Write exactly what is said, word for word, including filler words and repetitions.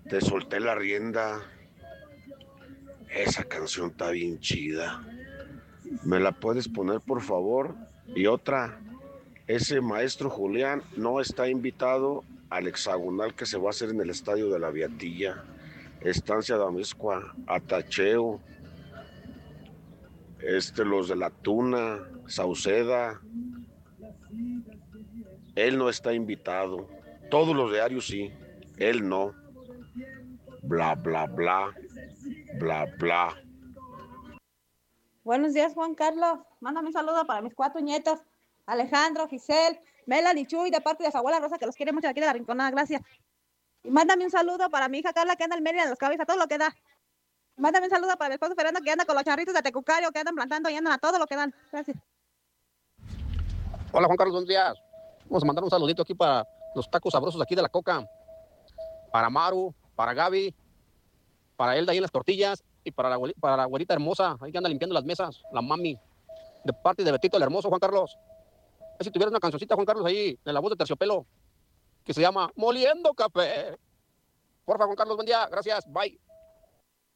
Te solté la rienda. Esa canción está bien chida. ¿Me la puedes poner, por favor? Y otra, ese maestro Julián no está invitado al hexagonal que se va a hacer en el estadio de la Viatilla, Estancia Damescua, Atacheo, este, los de la Tuna, Sauceda. Él no está invitado. Todos los de Arius sí, él no. Bla, bla, bla, bla, bla. Buenos días, Juan Carlos. Mándame un saludo para mis cuatro nietos, Alejandro, Giselle, Melanie, Chuy, de parte de su abuela Rosa, que los quiere mucho aquí de la Rinconada, gracias. Y mándame un saludo para mi hija Carla, que anda en Mérida de los Cabezas, a todo lo que da. Mándame un saludo para mi esposo Fernando, que anda con los charritos de Tecucario, que andan plantando y andan a todo lo que dan. Gracias. Hola, Juan Carlos, buenos días. Vamos a mandar un saludito aquí para los tacos sabrosos aquí de la Coca. Para Maru, para Gaby, para Elda ahí en las tortillas y para la, para la güerita hermosa, ahí que anda limpiando las mesas, la mami, de parte de Betito el Hermoso, Juan Carlos. A ver si tuvieras una cancioncita, Juan Carlos, ahí en la voz de Terciopelo, que se llama Moliendo Café. Porfa, Juan Carlos, buen día, gracias, bye.